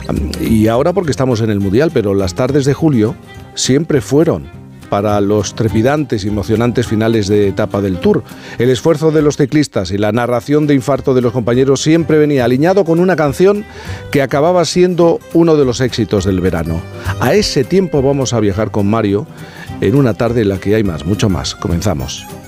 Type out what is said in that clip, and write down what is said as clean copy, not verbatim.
Y ahora porque estamos en el Mundial, pero las tardes de julio siempre fueron para los trepidantes y emocionantes finales de etapa del Tour. El esfuerzo de los ciclistas y la narración de infarto de los compañeros siempre venía alineado con una canción que acababa siendo uno de los éxitos del verano. A ese tiempo vamos a viajar con Mario en una tarde en la que hay más, mucho más. Comenzamos.